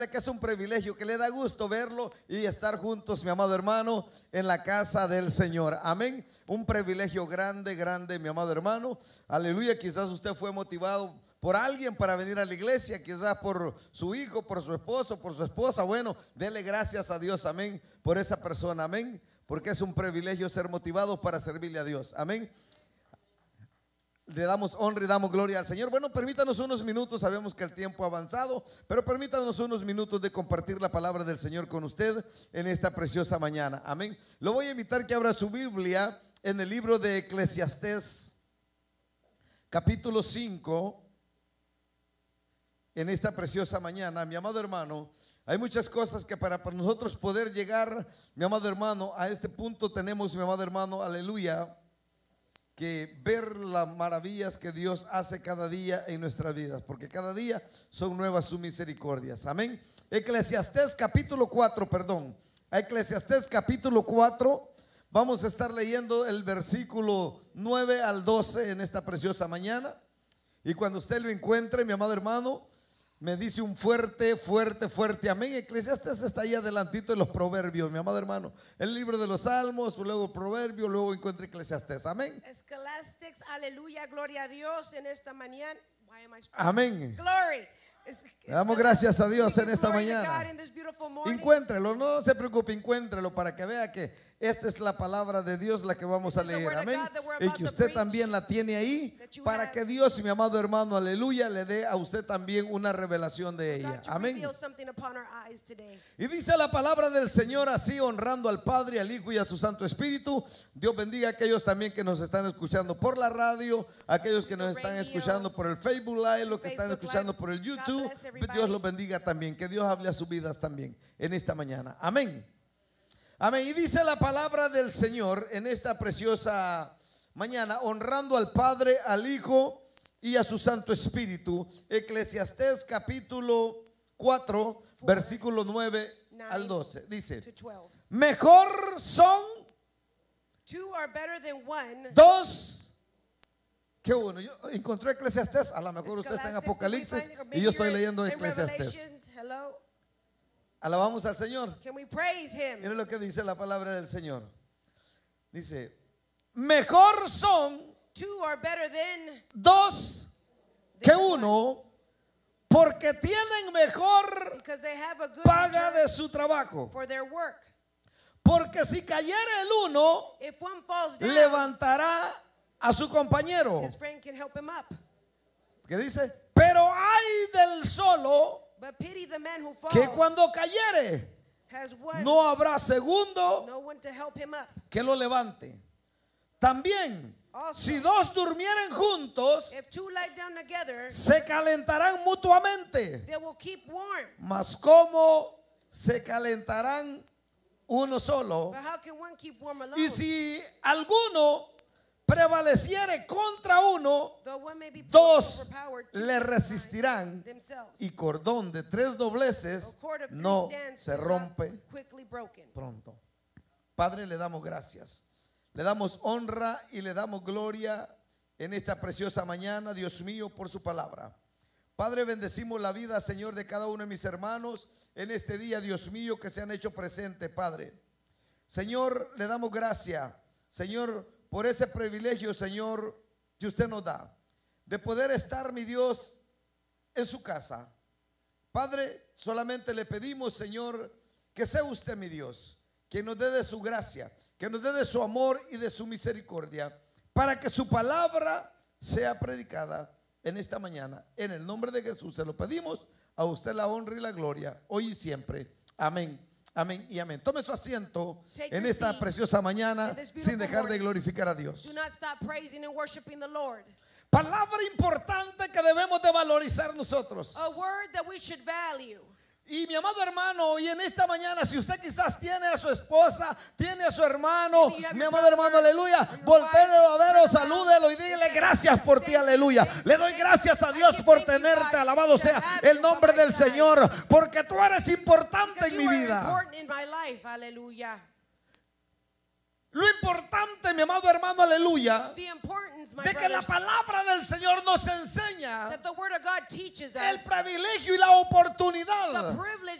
que es un privilegio, que le da gusto verlo y estar juntos, mi amado hermano, en la casa del Señor. Amén. Un privilegio grande, grande, mi amado hermano. Aleluya. Quizás usted fue motivado por alguien para venir a la iglesia, quizás por su hijo, por su esposo, por su esposa. Bueno, dele gracias a Dios, amén, por esa persona, amén, porque es un privilegio ser motivado para servirle a Dios, amén. Le damos honra y damos gloria al Señor. Bueno, permítanos unos minutos, sabemos que el tiempo ha avanzado, pero permítanos unos minutos de compartir la palabra del Señor con usted en esta preciosa mañana, amén. Lo voy a invitar que abra su Biblia en el libro de Eclesiastés, capítulo 5, en esta preciosa mañana, mi amado hermano. Hay muchas cosas que para nosotros poder llegar, mi amado hermano, a este punto tenemos, mi amado hermano, aleluya, que ver las maravillas que Dios hace cada día en nuestras vidas, porque cada día son nuevas sus misericordias, amén. Eclesiastés capítulo 4, Eclesiastés capítulo 4, vamos a estar leyendo el versículo 9 al 12 en esta preciosa mañana. Y cuando usted lo encuentre, mi amado hermano, me dice un fuerte, fuerte, fuerte amén. Eclesiastés está ahí adelantito de los proverbios, mi amado hermano. El libro de los salmos, luego proverbio, luego encuentra Eclesiastés, amén. Eclesiastés, aleluya, gloria a Dios en esta mañana. Amén. Glory. Le damos gracias a Dios en esta mañana. Encuéntrelo, no se preocupe, encuéntrelo para que vea que esta es la palabra de Dios la que vamos a leer, amén. Y que usted también la tiene ahí para que Dios, mi amado hermano, aleluya, le dé a usted también una revelación de ella, amén. Y dice la palabra del Señor así, honrando al Padre, al Hijo y a su Santo Espíritu. Dios bendiga a aquellos también que nos están escuchando por la radio, aquellos que nos están escuchando por el Facebook Live, los que están escuchando por el YouTube. Dios los bendiga también, que Dios hable a sus vidas también en esta mañana, amén. Amén. Y dice la palabra del Señor en esta preciosa mañana, honrando al Padre, al Hijo y a su Santo Espíritu. Eclesiastés capítulo 4, versículo 9 al 12. Dice: mejor son dos que uno. Yo encontré Eclesiastés, a lo mejor usted está en Apocalipsis y yo estoy leyendo Eclesiastés. Alabamos al Señor. Miren lo que dice la palabra del Señor. Dice: mejor son dos que uno, porque tienen mejor paga de su trabajo. Porque si cayera el uno, levantará a su compañero. ¿Qué dice? Pero hay del solo que cuando cayere no habrá segundo que lo levante. También, si dos durmieren juntos, se calentarán mutuamente. Mas ¿cómo se calentarán uno solo? Y si alguno prevaleciere contra uno, dos le resistirán, y cordón de tres dobleces no se rompe pronto. Padre, le damos gracias, le damos honra y le damos gloria en esta preciosa mañana, Dios mío, por su palabra. Padre, bendecimos la vida, Señor, de cada uno de mis hermanos en este día, Dios mío, que se han hecho presentes, Padre. Señor, le damos gracias, Señor, por ese privilegio, Señor, que usted nos da de poder estar, mi Dios, en su casa. Padre, solamente le pedimos, Señor, que sea usted, mi Dios, que nos dé de su gracia, que nos dé de su amor y de su misericordia, para que su palabra sea predicada en esta mañana. En el nombre de Jesús se lo pedimos, a usted la honra y la gloria, hoy y siempre. Amén. Amén y amén. Tome su asiento en esta preciosa mañana sin dejar de glorificar a Dios. Palabra importante que debemos de valorizar nosotros. Y mi amado hermano, y en esta mañana, si usted quizás tiene a su esposa, tiene a su hermano, mi amado hermano, aleluya, voltéelo a ver o salúdelo y dígale gracias por ti, aleluya. Le doy gracias a Dios por tenerte, alabado sea el nombre del Señor, porque tú eres importante en mi vida. Lo importante, mi amado hermano, aleluya, de que la palabra del Señor nos enseña el privilegio y la oportunidad